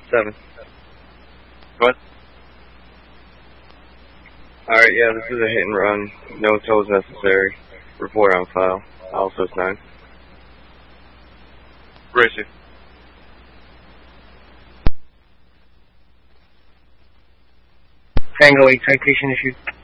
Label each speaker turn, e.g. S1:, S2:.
S1: 7.
S2: What?
S1: Alright, yeah, this is a hit and run. No tolls necessary. Report on file. Also 9.
S2: Racer.
S3: Tango 8 citation issued.